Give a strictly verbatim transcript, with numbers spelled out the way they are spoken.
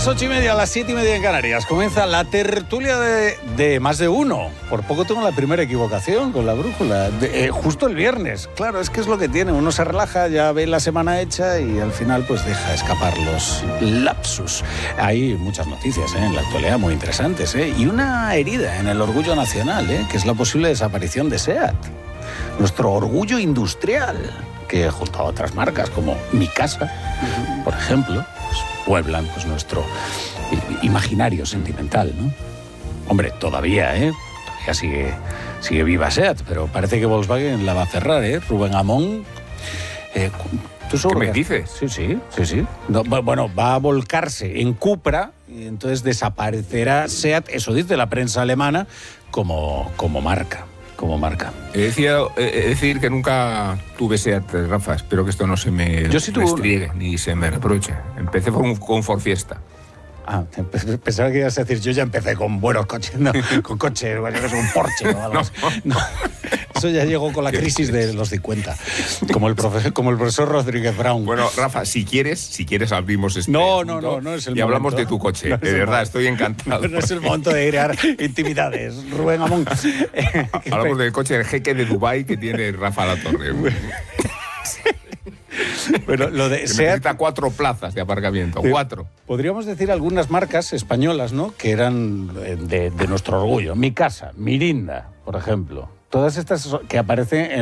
Las ocho y media, a las siete y media en Canarias, comienza la tertulia de, de más de uno. Por poco tengo la primera equivocación con la brújula. De, eh, justo el viernes. Claro, es que es lo que tiene. Uno se relaja, ya ve la semana hecha y al final pues deja escapar los lapsus. Hay muchas noticias ¿eh? en la actualidad muy interesantes. ¿eh? Y una herida en el orgullo nacional, ¿eh? que es la posible desaparición de SEAT. Nuestro orgullo industrial, que junto a otras marcas como Mi Casa, uh-huh. por ejemplo, pues, pueblan pues, nuestro imaginario sentimental, ¿no? Hombre, todavía, ¿eh? Todavía sigue, sigue viva SEAT, pero parece que Volkswagen la va a cerrar, ¿eh? Rubén Amón... Eh, ¿tú ¿Qué me dices? Sí, sí, sí, sí. No, bueno, va a volcarse en Cupra y entonces desaparecerá SEAT, eso dice la prensa alemana, como, como marca. Como marca. He decidido, he decir que nunca tuve SEAT, Rafa. Espero que esto no se me Yo sí tuve restriegue una. ni se me reproche. Empecé con, con Ford Fiesta. Ah, pensaba que ibas a decir, yo ya empecé con buenos coches, no, con coches, bueno, un Porsche o algo así. No. No. Eso ya llegó con la crisis de los cincuenta, como el profesor, como el profesor Rodríguez Brown. Bueno, Rafa, si quieres, si quieres abrimos este No, no, no, no es el y momento. hablamos de tu coche. No de verdad, estoy encantado. No, no es el momento de crear intimidades, Rubén Amón. Hablamos del coche del jeque de Dubái que tiene Rafa Latorre. Bueno, lo de SEAT necesita cuatro plazas de aparcamiento, cuatro. Podríamos decir algunas marcas españolas, ¿no? Que eran de, de nuestro orgullo. Mi Casa, Mirinda, por ejemplo. Todas estas que aparecen en